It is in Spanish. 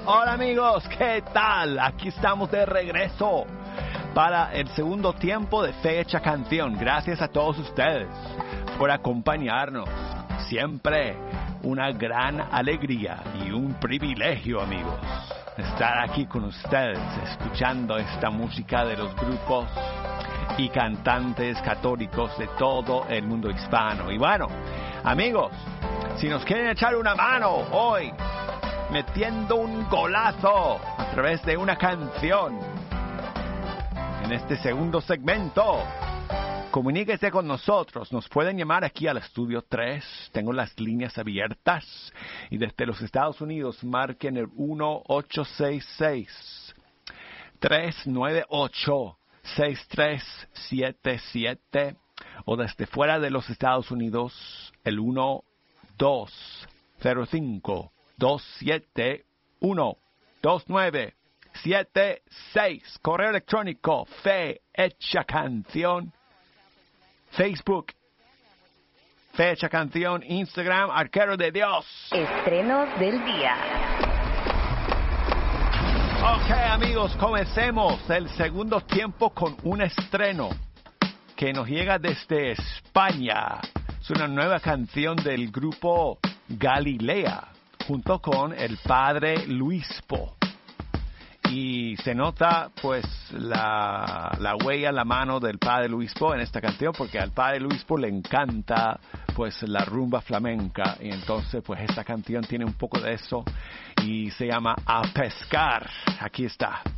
Hola amigos, ¿qué tal? Aquí estamos de regreso para el segundo tiempo de Fecha Canción. Gracias a todos ustedes por acompañarnos. Siempre una gran alegría y un privilegio, amigos, estar aquí con ustedes escuchando esta música de los grupos y cantantes católicos de todo el mundo hispano. Y bueno, amigos, si nos quieren echar una mano hoy metiendo un golazo a través de una canción en este segundo segmento, comuníquese con nosotros. Nos pueden llamar aquí al estudio 3. Tengo las líneas abiertas. Y desde los Estados Unidos marquen el 1-866-398-6377. O desde fuera de los Estados Unidos el 1-205-271-2976. Correo electrónico Fecha Canción. Facebook, Fecha Canción. Instagram, Arquero de Dios. Estrenos del día. Ok, amigos, comencemos el segundo tiempo con un estreno que nos llega desde España. Es una nueva canción del grupo Galilea, junto con el padre Luispo. Y se nota pues la huella, la mano del padre Luispo en esta canción, porque al padre Luispo le encanta pues la rumba flamenca, y entonces pues esta canción tiene un poco de eso y se llama A Pescar. Aquí está.